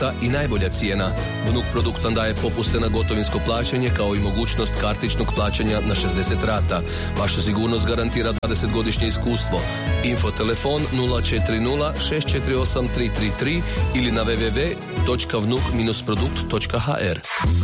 kvaliteta i najbolja cijena. Vnuk produkt vam daje popuste na gotovinsko plaćanje kao i mogućnost kartičnog plaćanja na 60 rata. Vašu sigurnost garantira 20-godišnje iskustvo. Info telefon 040 648 333 ili na www.vnuk-produkt.hr.